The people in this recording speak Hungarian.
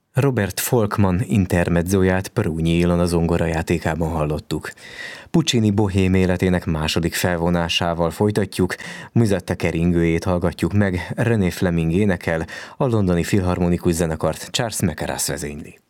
Robert Volkmann intermedzóját Perugny Ilona zongorajátékában hallottuk. Puccini bohém életének második felvonásával folytatjuk, Musette keringőjét hallgatjuk meg, René Fleming énekel, a londoni filharmonikus zenekart Charles Mackerras vezényli.